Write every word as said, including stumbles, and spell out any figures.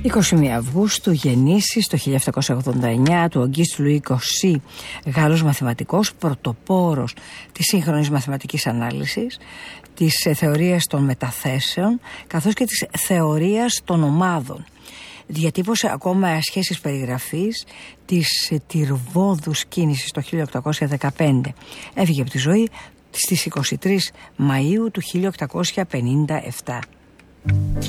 είκοσι μία Αυγούστου γεννήσεις το χίλια επτακόσια ογδόντα εννιά του Auguste Louis Cauchy, Γάλλος μαθηματικός, πρωτοπόρος της σύγχρονης μαθηματικής ανάλυσης, της θεωρίας των μεταθέσεων καθώς και της θεωρίας των ομάδων. Διατύπωσε ακόμα σχέσεις περιγραφής της τυρβόδους κίνησης το χίλια οκτακόσια δεκαπέντε. Έφυγε από τη ζωή στις είκοσι τρεις Μαΐου του χίλια οκτακόσια πενήντα επτά.